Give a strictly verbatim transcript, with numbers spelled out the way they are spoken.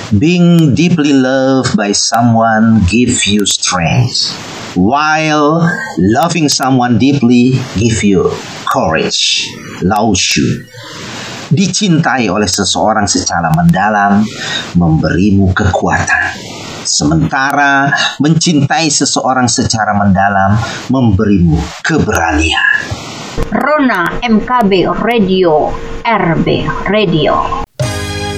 Being deeply loved by someone gives you strength, while loving someone deeply gives you courage, laushu. Dicintai oleh seseorang secara mendalam memberimu kekuatan, sementara mencintai seseorang secara mendalam memberimu keberanian. Rona M K B Radio, R B Radio.